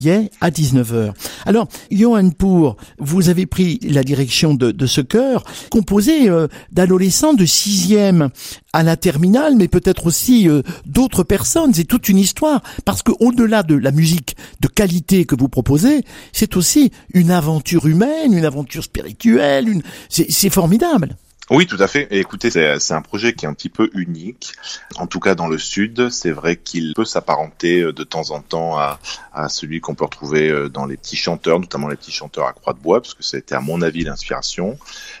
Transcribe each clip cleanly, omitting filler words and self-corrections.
à 19h. Alors, Johan Pour, vous avez pris la direction de ce chœur, composé d'adolescents de 6e à la terminale, mais peut-être aussi d'autres personnes. C'est toute une histoire, parce que au-delà de la musique de qualité que vous proposez, c'est aussi une aventure humaine, une aventure spirituelle, c'est formidable. Oui, tout à fait. Et écoutez, c'est un projet qui est un petit peu unique. En tout cas, dans le Sud, c'est vrai qu'il peut s'apparenter de temps en temps à celui qu'on peut retrouver dans les petits chanteurs, notamment les petits chanteurs à Croix-de-Bois, parce que ça a été, à mon avis, l'inspiration.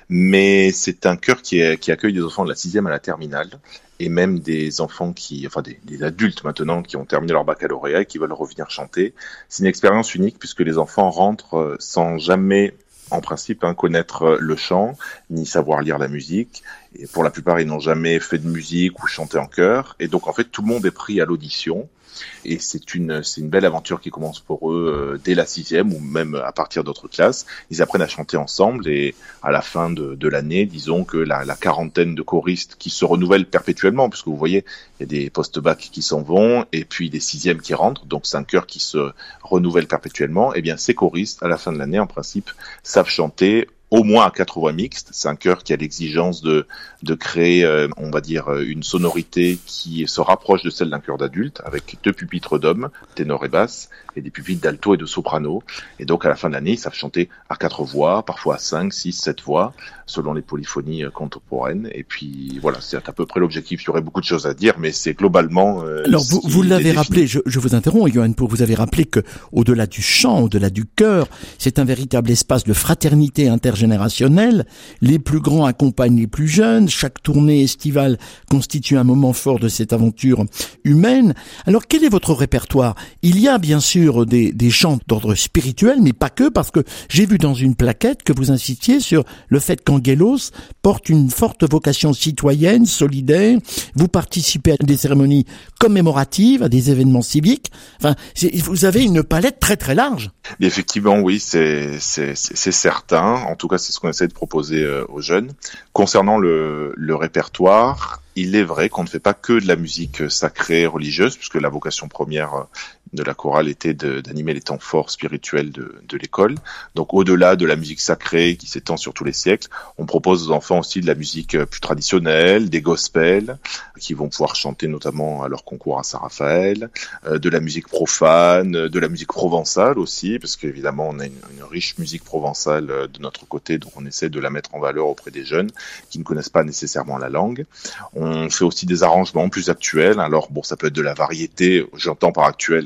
Mais c'est un chœur qui accueille des enfants de la 6e à la terminale, et même des enfants des adultes maintenant qui ont terminé leur baccalauréat et qui veulent revenir chanter. C'est une expérience unique puisque les enfants rentrent sans jamais, en principe, connaître le chant, ni savoir lire la musique. Et pour la plupart, ils n'ont jamais fait de musique ou chanté en chœur. Et donc, en fait, tout le monde est pris à l'audition. Et c'est une belle aventure qui commence pour eux dès la 6e ou même à partir d'autres classes. Ils apprennent à chanter ensemble et à la fin de l'année, disons que la quarantaine de choristes qui se renouvellent perpétuellement, puisque vous voyez, il y a des post-bac qui s'en vont et puis des 6e qui rentrent, donc c'est un chœur qui se renouvelle perpétuellement. Et bien, ces choristes, à la fin de l'année, en principe, savent chanter au moins à 4 voix mixtes. C'est un chœur qui a l'exigence de créer, on va dire, une sonorité qui se rapproche de celle d'un chœur d'adulte, avec 2 pupitres d'hommes, ténor et basse, et des pupitres d'alto et de soprano. Et donc, à la fin de l'année, ils savent chanter à 4 voix, parfois à 5, 6, 7 voix, selon les polyphonies contemporaines. Et puis, voilà, c'est à peu près l'objectif. Il y aurait beaucoup de choses à dire, mais c'est globalement... Alors, vous l'avez rappelé, je vous interromps, Johan Pour, vous avez rappelé que, au-delà du chant, au-delà du chœur, c'est un véritable espace de fraternité intergénérationnelle. Les plus grands accompagnent les plus jeunes. Chaque tournée estivale constitue un moment fort de cette aventure humaine. Alors, quel est votre répertoire? Il y a bien sûr des chants d'ordre spirituel, mais pas que, parce que j'ai vu dans une plaquette que vous insistiez sur le fait qu'Angelos porte une forte vocation citoyenne, solidaire. Vous participez à des cérémonies commémoratives, à des événements civiques. Enfin, vous avez une palette très très large. Et effectivement, oui, c'est certain. En tout cas, c'est ce qu'on essaie de proposer aux jeunes. Concernant le répertoire, il est vrai qu'on ne fait pas que de la musique sacrée, religieuse, puisque la vocation première de la chorale était d'animer les temps forts spirituels de l'école. Donc, au-delà de la musique sacrée qui s'étend sur tous les siècles, on propose aux enfants aussi de la musique plus traditionnelle, des gospels, qui vont pouvoir chanter notamment à leur concours à Saint-Raphaël, de la musique profane, de la musique provençale aussi, parce qu'évidemment, on a une riche musique provençale de notre côté, donc on essaie de la mettre en valeur auprès des jeunes qui ne connaissent pas nécessairement la langue. On fait aussi des arrangements plus actuels. Alors, bon, ça peut être de la variété, j'entends par actuel,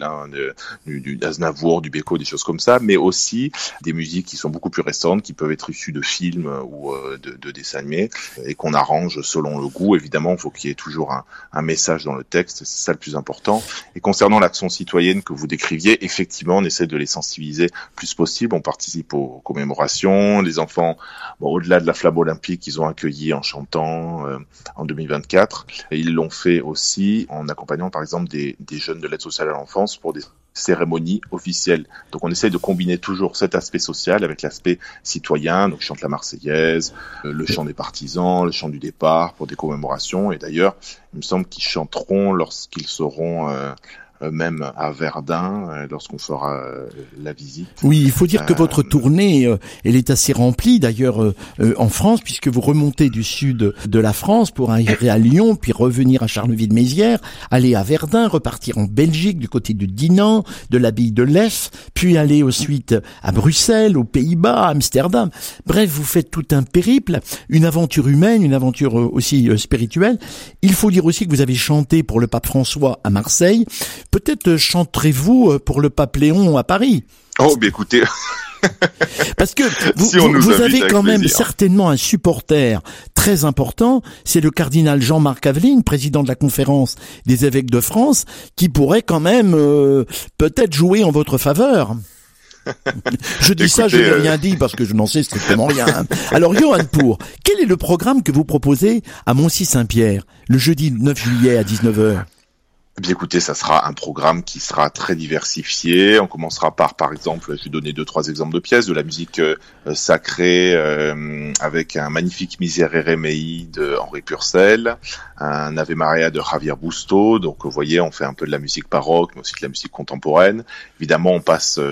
du Aznavour, du Beko, des choses comme ça, mais aussi des musiques qui sont beaucoup plus récentes, qui peuvent être issues de films ou de dessins animés, et qu'on arrange selon le goût. Évidemment, il faut qu'il y ait toujours un message dans le texte, c'est ça le plus important. Et concernant l'action citoyenne que vous décriviez, effectivement, on essaie de les sensibiliser le plus possible. On participe aux commémorations. Les enfants, au-delà de la flamme olympique, ils ont accueilli en chantant en 2024. Et ils l'ont fait aussi en accompagnant, par exemple, des jeunes de l'aide sociale à l'enfance pour des cérémonie officielle. Donc on essaie de combiner toujours cet aspect social avec l'aspect citoyen, donc chante la Marseillaise, le chant des partisans, le chant du départ pour des commémorations, et d'ailleurs il me semble qu'ils chanteront lorsqu'ils seront même à Verdun, lorsqu'on fera la visite. Oui, il faut dire que votre tournée, elle est assez remplie d'ailleurs en France, puisque vous remontez du sud de la France pour arriver à Lyon, puis revenir à Charleville-Mézières, aller à Verdun, repartir en Belgique, du côté de Dinan, de l'abbaye de Lef, puis aller ensuite à Bruxelles, aux Pays-Bas, à Amsterdam. Bref, vous faites tout un périple, une aventure humaine, une aventure aussi spirituelle. Il faut dire aussi que vous avez chanté pour le pape François à Marseille. Peut-être chanterez-vous pour le pape Léon à Paris. Oh, mais écoutez... Parce que vous avez quand même certainement un supporter très important, c'est le cardinal Jean-Marc Aveline, président de la conférence des évêques de France, qui pourrait quand même peut-être jouer en votre faveur. Je dis ça, je n'ai rien dit parce que je n'en sais strictement rien. Alors, Johan Pour, quel est le programme que vous proposez à Moncy-Saint-Pierre, le jeudi 9 juillet à 19h? Eh bien, écoutez, ça sera un programme qui sera très diversifié. On commencera par exemple, je vais donner 2-3 exemples de pièces, de la musique sacrée avec un magnifique Miserere Mei de Henri Purcell, un Ave Maria de Javier Busto. Donc, vous voyez, on fait un peu de la musique baroque, mais aussi de la musique contemporaine. Évidemment, on passe